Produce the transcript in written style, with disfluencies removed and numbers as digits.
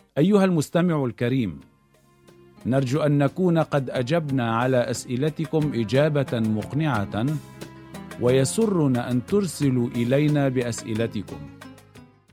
أيها المستمع الكريم، نرجو أن نكون قد أجبنا على أسئلتكم إجابة مقنعة، ويسرنا أن ترسلوا إلينا بأسئلتكم.